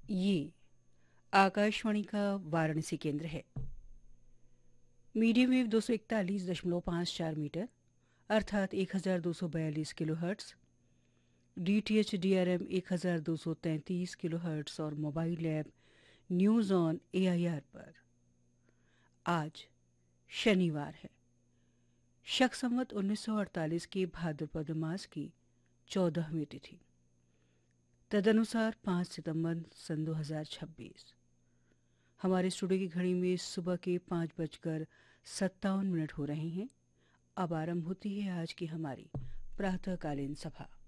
ये आकाशवाणी का वाराणसी केंद्र है। मीडियम वेव 241.54 मीटर अर्थात 1242 kilo hertz, DTH DRM 1233 kilo hertz और mobile app news on AIR पर। आज शनिवार है। शक संवत 1948 के भाद्रपद मास की 14वीं तिथि, तदनुसार 5 सितंबर सन 2026। हमारे स्टूडियो की घड़ी में सुबह के 5:57 हो रहे हैं। अब आरंभ होती है आज की हमारी प्रातःकालीन सभा।